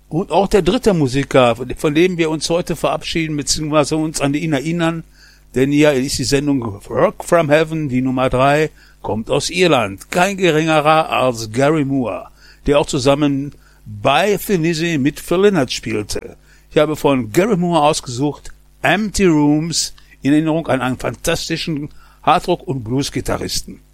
Und auch der dritte Musiker, von dem wir uns heute verabschieden, beziehungsweise uns an ihn erinnern, denn hier ist die Sendung Rock from Heaven, die Nummer 3, kommt aus Irland. Kein geringerer als Gary Moore, der auch zusammen bei Thin Lizzy mit Phil Lynott spielte. Ich habe von Gary Moore ausgesucht Empty Rooms in Erinnerung an einen fantastischen Hardrock- und Blues-Gitarristen.